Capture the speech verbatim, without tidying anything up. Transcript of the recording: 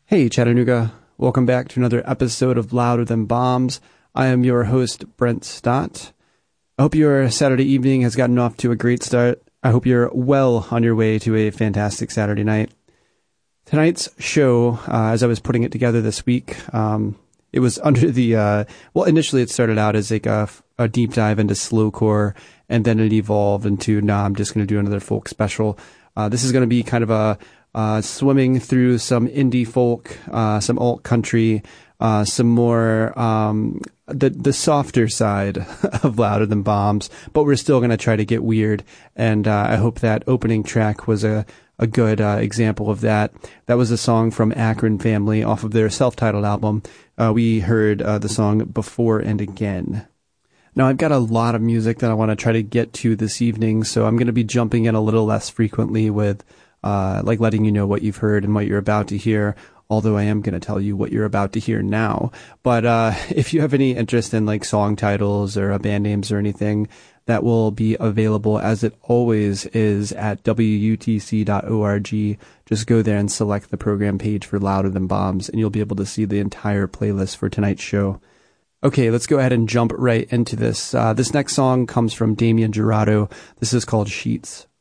Hey Chattanooga, welcome back to another episode of Louder Than Bombs. I am your host, Brent Stott. I hope your Saturday evening has gotten off to a great start. I hope you're well on your way to a fantastic Saturday night. Tonight's show, uh, as I was putting it together this week, um, it was under the, uh, well, initially it started out as like a, a deep dive into slowcore, and then it evolved into, nah, I'm just going to do another folk special. Uh, this is going to be kind of a Uh, swimming through some indie folk, uh, some alt country, uh, some more, um, the, the softer side of Louder Than Bombs, but we're still going to try to get weird. And, uh, I hope that opening track was a, a good, uh, example of that. That was a song from Akron Family off of their self-titled album. Uh, we heard, uh, the song Before and Again. Now, I've got a lot of music that I want to try to get to this evening, so I'm going to be jumping in a little less frequently with Uh, like letting you know what you've heard and what you're about to hear, although I am going to tell you what you're about to hear now. But uh, if you have any interest in like song titles or uh, band names or anything, that will be available as it always is at W U T C dot org. Just go there and select the program page for Louder Than Bombs, and you'll be able to see the entire playlist for tonight's show. Okay, let's go ahead and jump right into this. Uh, this next song comes from Damien Jurado. This is called Sheets.